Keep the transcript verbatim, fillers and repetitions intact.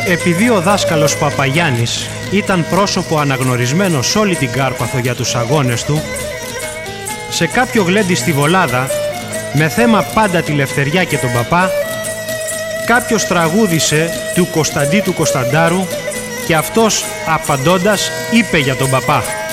Επειδή ο δάσκαλος Παπαγιάννης ήταν πρόσωπο αναγνωρισμένο σε όλη την Κάρπαθο για τους αγώνες του, σε κάποιο γλέντι στη Βολάδα, με θέμα πάντα τη Λευτεριά και τον παπά, κάποιος τραγούδισε του Κωνσταντί του Κωνσταντάρου και αυτός απαντώντας είπε για τον παπά: